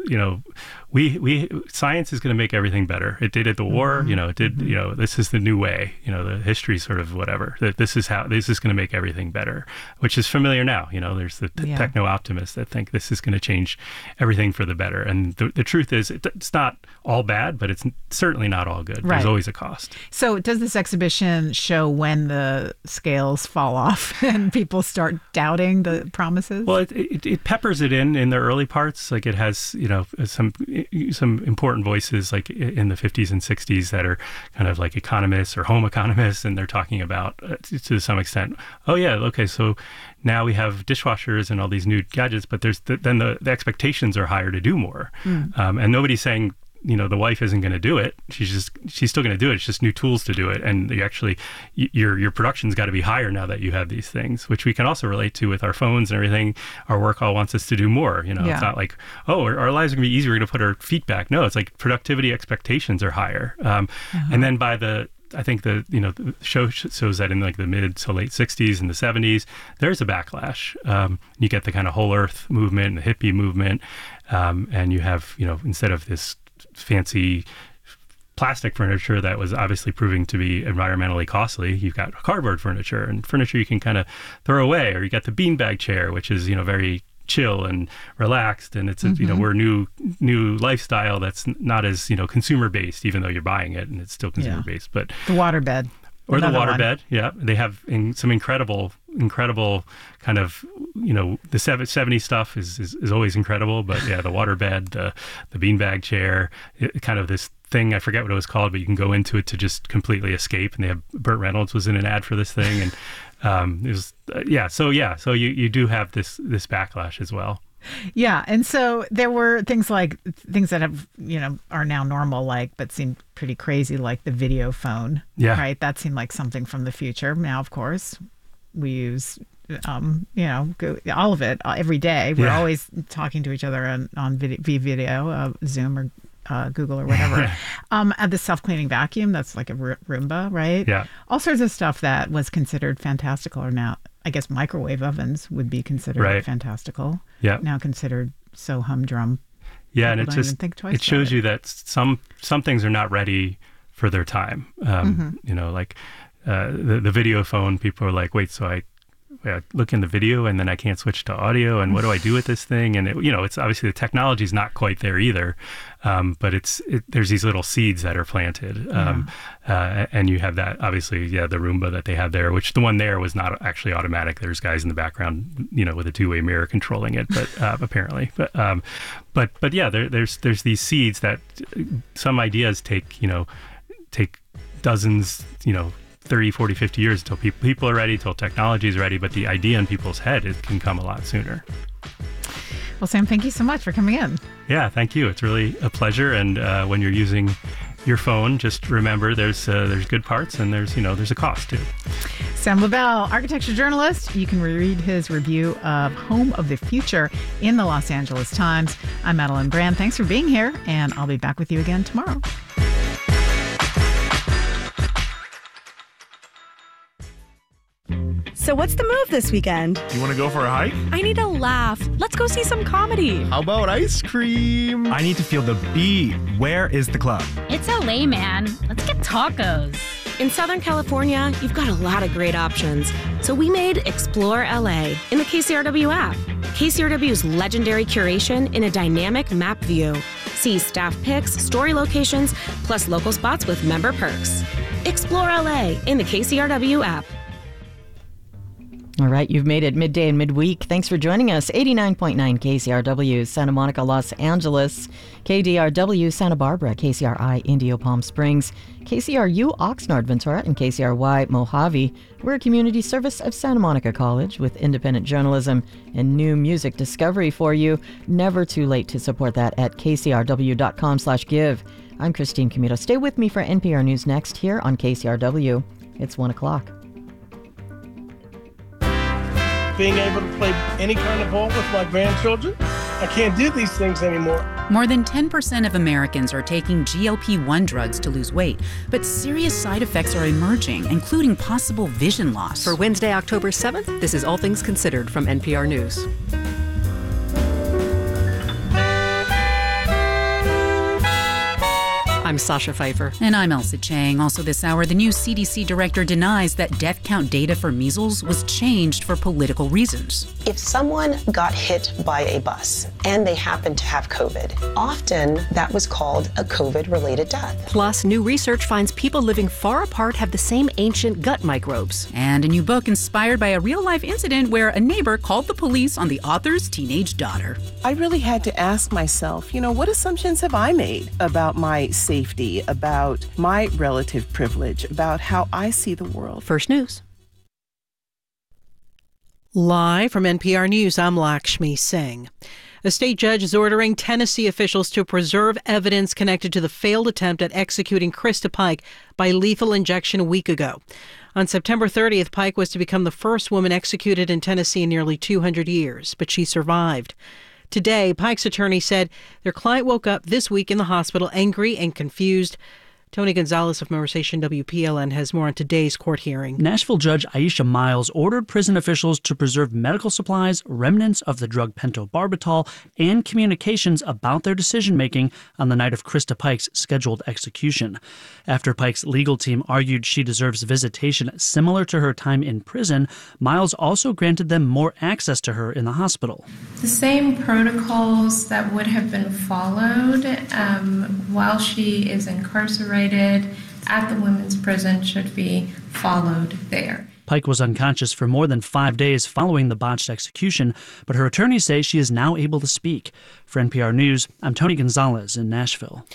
we science is going to make everything better. It did at the war, it did, this is the new way, the history sort of whatever, that this is going to make everything better, which is familiar now. There's the techno-optimists that think this is going to change everything for the better. And the truth is, it's not all bad, but it's certainly not all good. Right. There's always a cost. So does this exhibition show when the scales fall off and people start doubting the promises? Well, it peppers it in the early parts. Like it has, some important voices like in the 50s and 60s that are kind of like economists or home economists, and they're talking about, to some extent, so now we have dishwashers and all these new gadgets, but there's then the expectations are higher to do more. And nobody's saying, the wife isn't going to do it. She's still going to do it. It's just new tools to do it. And your production's got to be higher now that you have these things, which we can also relate to with our phones and everything. Our work all wants us to do more. It's not like, our lives are going to be easier. We're going to put our feet back. No, it's like productivity expectations are higher. And then I think the show shows that in like the mid to late 60s and the 70s, there's a backlash. You get the kind of whole earth movement, the hippie movement, and you have, instead of this fancy plastic furniture that was obviously proving to be environmentally costly, you've got cardboard furniture and furniture you can kind of throw away, or you got the beanbag chair, which is, very chill and relaxed, and it's we're new lifestyle that's not as consumer based, even though you're buying it and it's still consumer based. But the waterbed. Or the waterbed, they have some incredible kind of, the 70s stuff is always incredible, but the waterbed, the beanbag chair, kind of this thing, I forget what it was called, but you can go into it to just completely escape. And they have, Burt Reynolds was in an ad for this thing, and it was, so you do have this backlash as well. Yeah. And so there were things that have, are now normal, but seem pretty crazy, like the video phone. Yeah. Right. That seemed like something from the future. Now, of course, we use all of it every day. We're Yeah. always talking to each other on video, Zoom or Google or whatever. The self-cleaning vacuum, that's like a Roomba, right? Yeah. All sorts of stuff that was considered fantastical are now, I guess microwave ovens would be considered Right. fantastical. Yeah. Now considered so humdrum. Yeah, and People it's don't just even think twice it shows about you that some things are not ready for their time. Like the video phone. People are like, wait, so I look in the video and then I can't switch to audio, and what do I do with this thing? And it's obviously the technology is not quite there either, but there's these little seeds that are planted, and you have that obviously, the Roomba that they had there, which the one there was not actually automatic. There's guys in the background, with a two-way mirror controlling it, but apparently, but yeah, there's these seeds that some ideas take dozens, 30, 40, 50 years until people are ready, till technology is ready, but the idea in people's head, it can come a lot sooner. Well, Sam, thank you so much for coming in. Yeah, thank you. It's really a pleasure. And when you're using your phone, just remember there's good parts and there's a cost too. Sam Lobel, architecture journalist. You can read his review of Home of the Future in the Los Angeles Times. I'm Madeline Brand. Thanks for being here, and I'll be back with you again tomorrow. So what's the move this weekend? You want to go for a hike? I need a laugh. Let's go see some comedy. How about ice cream? I need to feel the beat. Where is the club? It's LA, man. Let's get tacos. In Southern California, you've got a lot of great options. So we made Explore LA in the KCRW app. KCRW's legendary curation in a dynamic map view. See staff pics, story locations, plus local spots with member perks. Explore LA in the KCRW app. All right, you've made it midday and midweek. Thanks for joining us. 89.9 KCRW, Santa Monica, Los Angeles, KDRW, Santa Barbara, KCRI, Indio Palm Springs, KCRU, Oxnard, Ventura, and KCRY, Mojave. We're a community service of Santa Monica College with independent journalism and new music discovery for you. Never too late to support that at kcrw.com/give. I'm Christine Comito. Stay with me for NPR News next here on KCRW. It's 1 o'clock. Being able to play any kind of ball with my grandchildren, I can't do these things anymore. More than 10% of Americans are taking GLP-1 drugs to lose weight, but serious side effects are emerging, including possible vision loss. For Wednesday, October 7th, this is All Things Considered from NPR News. I'm Sasha Pfeiffer. And I'm Elsa Chang. Also this hour, the new CDC director denies that death count data for measles was changed for political reasons. If someone got hit by a bus and they happened to have COVID, often that was called a COVID-related death. Plus, new research finds people living far apart have the same ancient gut microbes. And a new book inspired by a real-life incident where a neighbor called the police on the author's teenage daughter. I really had to ask myself, what assumptions have I made about my safety, about my relative privilege, about how I see the world? First News. Live from NPR News, I'm Lakshmi Singh. A state judge is ordering Tennessee officials to preserve evidence connected to the failed attempt at executing Krista Pike by lethal injection a week ago. On September 30th, Pike was to become the first woman executed in Tennessee in nearly 200 years, but she survived. Today, Pike's attorney said their client woke up this week in the hospital angry and confused. Tony Gonzalez of Mower Station WPLN has more on today's court hearing. Nashville Judge Aisha Miles ordered prison officials to preserve medical supplies, remnants of the drug pentobarbital, and communications about their decision-making on the night of Krista Pike's scheduled execution. After Pike's legal team argued she deserves visitation similar to her time in prison, Miles also granted them more access to her in the hospital. The same protocols that would have been followed while she is incarcerated at the women's prison should be followed there. Pike was unconscious for more than 5 days following the botched execution, but her attorneys say she is now able to speak. For NPR News, I'm Tony Gonzalez in Nashville.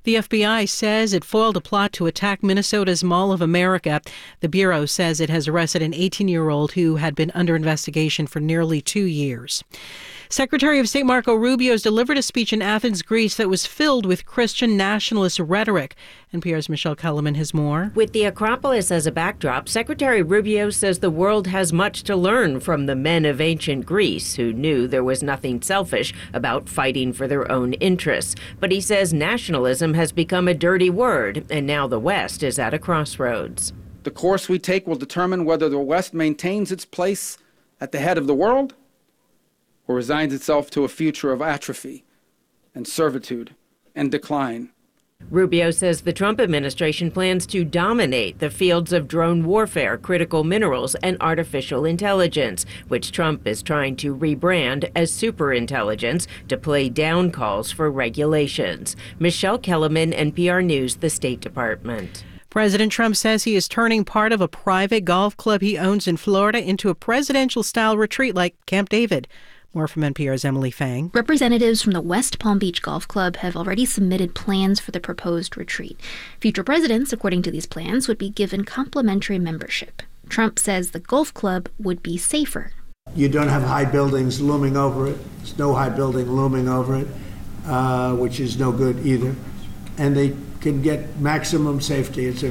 The FBI says it foiled a plot to attack Minnesota's Mall of America. The Bureau says it has arrested an 18-year-old who had been under investigation for nearly 2 years. Secretary of State Marco Rubio has delivered a speech in Athens, Greece that was filled with Christian nationalist rhetoric. NPR's Michelle Kellerman has more. With the Acropolis as a backdrop, Secretary Rubio says the world has much to learn from the men of ancient Greece who knew there was nothing selfish about fighting for their own interests. But he says nationalism has become a dirty word, and now the West is at a crossroads. The course we take will determine whether the West maintains its place at the head of the world or resigns itself to a future of atrophy and servitude and decline. Rubio says the Trump administration plans to dominate the fields of drone warfare, critical minerals, and artificial intelligence, which Trump is trying to rebrand as superintelligence to play down calls for regulations. Michelle Kellerman, NPR News, the State Department. President Trump says he is turning part of a private golf club he owns in Florida into a presidential-style retreat like Camp David. More from NPR's Emily Fang. Representatives from the West Palm Beach Golf Club have already submitted plans for the proposed retreat. Future presidents, according to these plans, would be given complimentary membership. Trump says the golf club would be safer. You don't have high buildings looming over it. There's no high building looming over it, which is no good either. And they can get maximum safety. It's a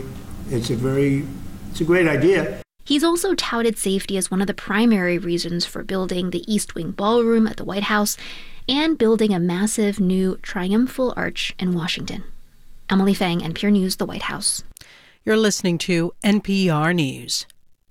great idea. He's also touted safety as one of the primary reasons for building the East Wing Ballroom at the White House and building a massive new triumphal arch in Washington. Emily Fang, NPR News, the White House. You're listening to NPR News.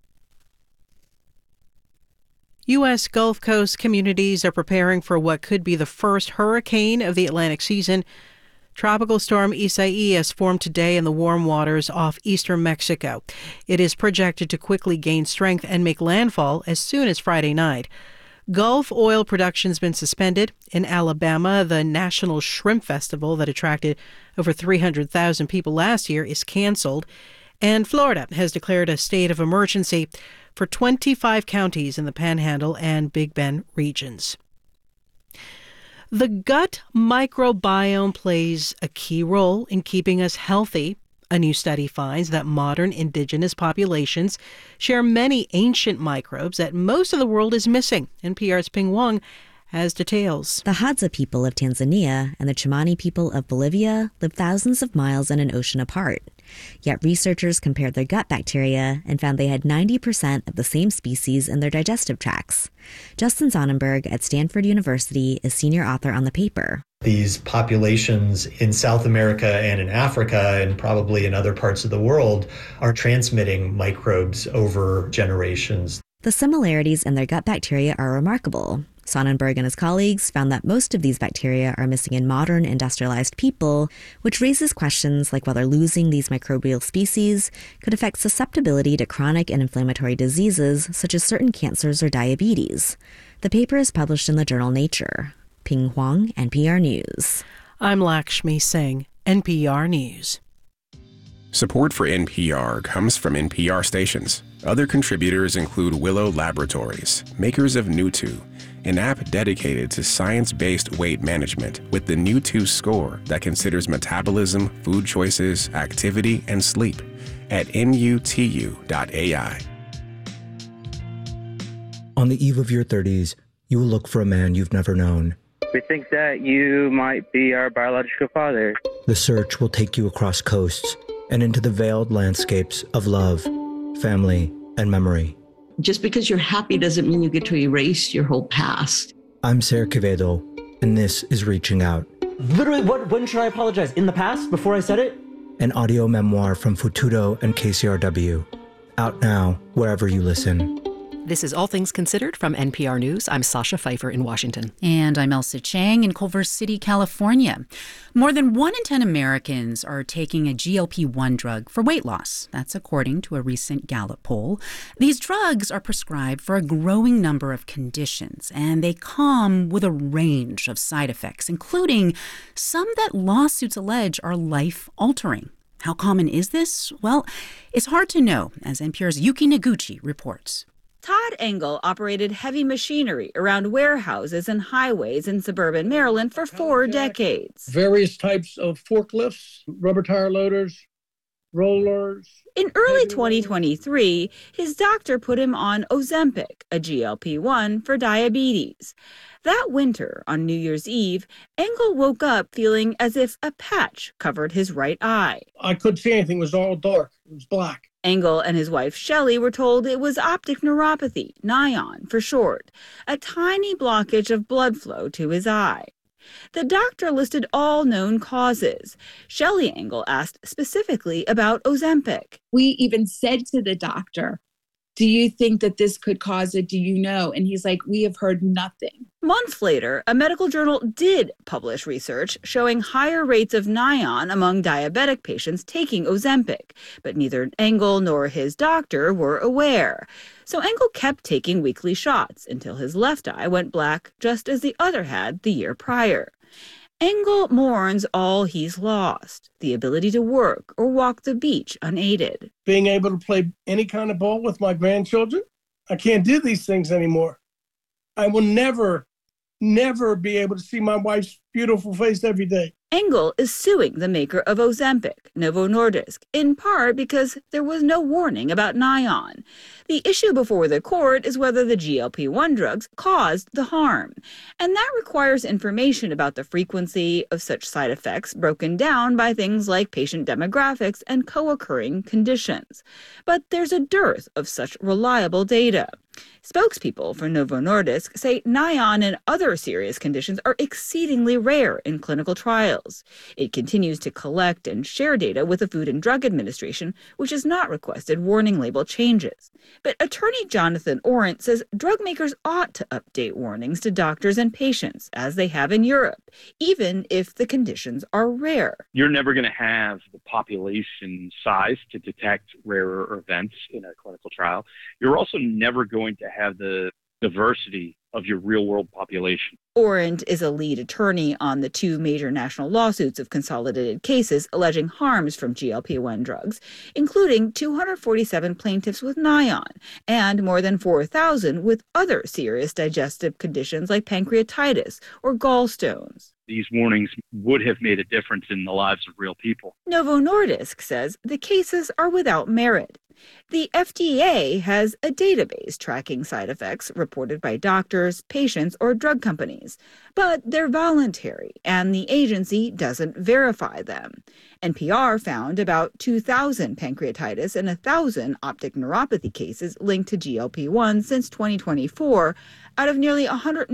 U.S. Gulf Coast communities are preparing for what could be the first hurricane of the Atlantic season. Tropical storm Isaias formed today in the warm waters off eastern Mexico. It is projected to quickly gain strength and make landfall as soon as Friday night. Gulf oil production's been suspended. In Alabama, the National Shrimp Festival that attracted over 300,000 people last year is canceled. And Florida has declared a state of emergency for 25 counties in the Panhandle and Big Bend regions. The gut microbiome plays a key role in keeping us healthy. A new study finds that modern indigenous populations share many ancient microbes that most of the world is missing. NPR's Ping Wong has details. The Hadza people of Tanzania and the Chimani people of Bolivia live thousands of miles and an ocean apart. Yet researchers compared their gut bacteria and found they had 90% of the same species in their digestive tracts. Justin Sonnenberg at Stanford University is senior author on the paper. These populations in South America and in Africa and probably in other parts of the world are transmitting microbes over generations. The similarities in their gut bacteria are remarkable. Sonnenberg and his colleagues found that most of these bacteria are missing in modern industrialized people, which raises questions like whether losing these microbial species could affect susceptibility to chronic and inflammatory diseases such as certain cancers or diabetes. The paper is published in the journal Nature. Ping Huang, NPR News. I'm Lakshmi Singh, NPR News. Support for NPR comes from NPR stations. Other contributors include Willow Laboratories, makers of Nutu, an app dedicated to science-based weight management with the Nutu score that considers metabolism, food choices, activity, and sleep at nutu.ai. On the eve of your 30s, you will look for a man you've never known. We think that you might be our biological father. The search will take you across coasts and into the veiled landscapes of love, family, and memory. Just because you're happy doesn't mean you get to erase your whole past. I'm Ser Quevedo, and this is Reaching Out. Literally, when should I apologize? In the past, before I said it? An audio memoir from Futudo and KCRW. Out now, wherever you listen. This is All Things Considered from NPR News. I'm Sasha Pfeiffer in Washington. And I'm Elsa Chang in Culver City, California. More than 1 in 10 Americans are taking a GLP-1 drug for weight loss. That's according to a recent Gallup poll. These drugs are prescribed for a growing number of conditions, and they come with a range of side effects, including some that lawsuits allege are life-altering. How common is this? Well, it's hard to know, as NPR's Yuki Noguchi reports. Todd Engel operated heavy machinery around warehouses and highways in suburban Maryland for 4 decades. Various types of forklifts, rubber tire loaders, rollers. In early 2023, his doctor put him on Ozempic, a GLP-1 for diabetes. That winter, on New Year's Eve, Engel woke up feeling as if a patch covered his right eye. I couldn't see anything. It was all dark. It was black. Engel and his wife Shelley were told it was optic neuropathy, NION for short, a tiny blockage of blood flow to his eye. The doctor listed all known causes. Shelley Engel asked specifically about Ozempic. We even said to the doctor, do you think that this could cause it? Do you know? And he's like, we have heard nothing. Months later, a medical journal did publish research showing higher rates of NION among diabetic patients taking Ozempic, but neither Engel nor his doctor were aware. So Engel kept taking weekly shots until his left eye went black, just as the other had the year prior. Engel mourns all he's lost, the ability to work or walk the beach unaided. Being able to play any kind of ball with my grandchildren, I can't do these things anymore. I will never be able to see my wife's beautiful face every day. Engel is suing the maker of Ozempic, Novo Nordisk, in part because there was no warning about NION. The issue before the court is whether the GLP-1 drugs caused the harm, and that requires information about the frequency of such side effects broken down by things like patient demographics and co-occurring conditions. But there's a dearth of such reliable data. Spokespeople for Novo Nordisk say NION and other serious conditions are exceedingly rare in clinical trials. It continues to collect and share data with the Food and Drug Administration, which has not requested warning label changes. But attorney Jonathan Orent says drug makers ought to update warnings to doctors and patients, as they have in Europe, even if the conditions are rare. You're never going to have the population size to detect rarer events in a clinical trial. You're also never going to have the diversity of your real-world population. Orent is a lead attorney on the 2 major national lawsuits of consolidated cases alleging harms from GLP-1 drugs, including 247 plaintiffs with NION and more than 4,000 with other serious digestive conditions like pancreatitis or gallstones. These warnings would have made a difference in the lives of real people. Novo Nordisk says the cases are without merit. The FDA has a database tracking side effects reported by doctors, patients, or drug companies, but they're voluntary, and the agency doesn't verify them. NPR found about 2,000 pancreatitis and 1,000 optic neuropathy cases linked to GLP-1 since 2024, out of nearly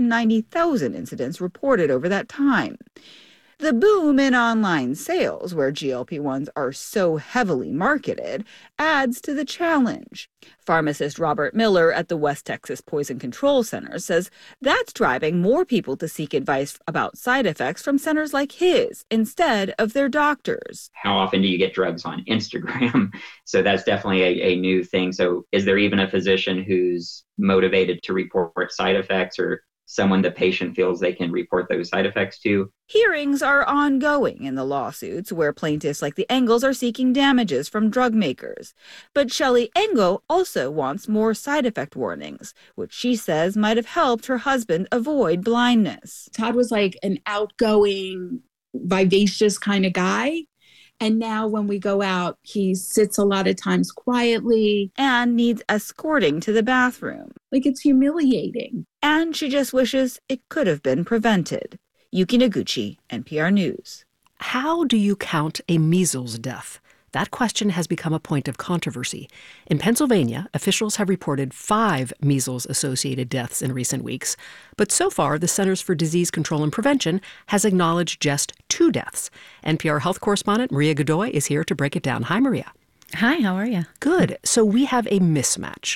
190,000 incidents reported over that time. The boom in online sales, where GLP-1s are so heavily marketed, adds to the challenge. Pharmacist Robert Miller at the West Texas Poison Control Center says that's driving more people to seek advice about side effects from centers like his instead of their doctors. How often do you get drugs on Instagram? So that's definitely a new thing. So is there even a physician who's motivated to report side effects, or someone the patient feels they can report those side effects to? Hearings are ongoing in the lawsuits where plaintiffs like the Engels are seeking damages from drug makers. But Shelley Engel also wants more side effect warnings, which she says might have helped her husband avoid blindness. Todd was like an outgoing, vivacious kind of guy. And now when we go out, he sits a lot of times quietly. And needs escorting to the bathroom. Like, it's humiliating. And she just wishes it could have been prevented. Yuki Noguchi, NPR News. How do you count a measles death? That question has become a point of controversy. In Pennsylvania, officials have reported 5 measles-associated deaths in recent weeks. But so far, the Centers for Disease Control and Prevention has acknowledged just 2 deaths. NPR health correspondent Maria Godoy is here to break it down. Hi, Maria. Hi, how are you? Good. So we have a mismatch.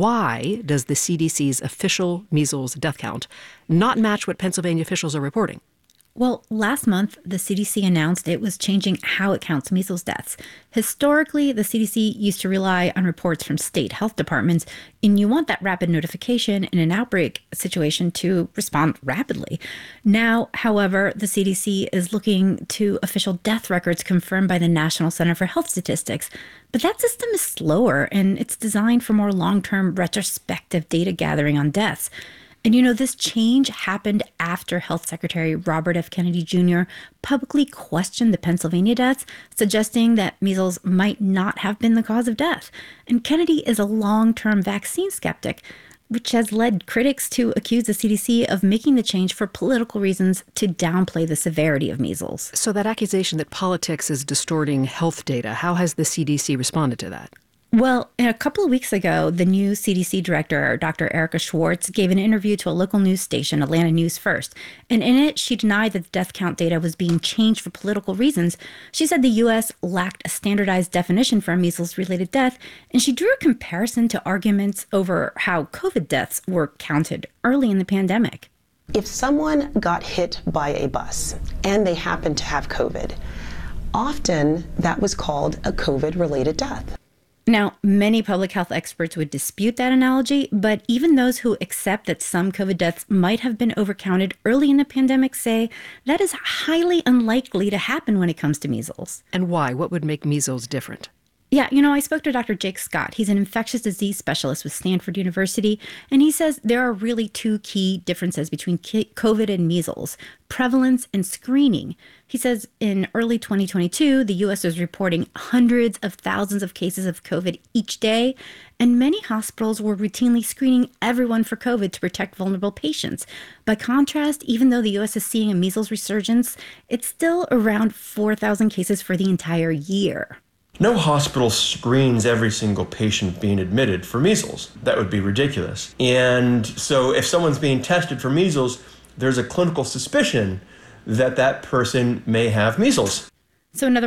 Why does the CDC's official measles death count not match what Pennsylvania officials are reporting? Well, last month, the CDC announced it was changing how it counts measles deaths. Historically, the CDC used to rely on reports from state health departments, and you want that rapid notification in an outbreak situation to respond rapidly. Now, however, the CDC is looking to official death records confirmed by the National Center for Health Statistics. But that system is slower, and it's designed for more long-term retrospective data gathering on deaths. And this change happened after Health Secretary Robert F. Kennedy Jr. publicly questioned the Pennsylvania deaths, suggesting that measles might not have been the cause of death. And Kennedy is a long-term vaccine skeptic, which has led critics to accuse the CDC of making the change for political reasons to downplay the severity of measles. So that accusation that politics is distorting health data, how has the CDC responded to that? Well, a couple of weeks ago, the new CDC director, Dr. Erica Schwartz, gave an interview to a local news station, Atlanta News First. And in it, she denied that the death count data was being changed for political reasons. She said the U.S. lacked a standardized definition for a measles-related death, and she drew a comparison to arguments over how COVID deaths were counted early in the pandemic. If someone got hit by a bus and they happened to have COVID, often that was called a COVID-related death. Now, many public health experts would dispute that analogy, but even those who accept that some COVID deaths might have been overcounted early in the pandemic say that is highly unlikely to happen when it comes to measles. And why? What would make measles different? Yeah, I spoke to Dr. Jake Scott. He's an infectious disease specialist with Stanford University, and he says there are really two key differences between COVID and measles: prevalence and screening. He says in early 2022, the U.S. was reporting hundreds of thousands of cases of COVID each day, and many hospitals were routinely screening everyone for COVID to protect vulnerable patients. By contrast, even though the U.S. is seeing a measles resurgence, it's still around 4,000 cases for the entire year. No hospital screens every single patient being admitted for measles. That would be ridiculous. And so if someone's being tested for measles, there's a clinical suspicion that that person may have measles. So in other